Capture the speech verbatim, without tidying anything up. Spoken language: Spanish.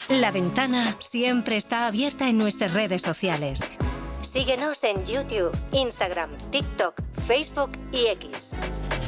La Ventana siempre está abierta en nuestras redes sociales. Síguenos en YouTube, Instagram, TikTok, Facebook y X.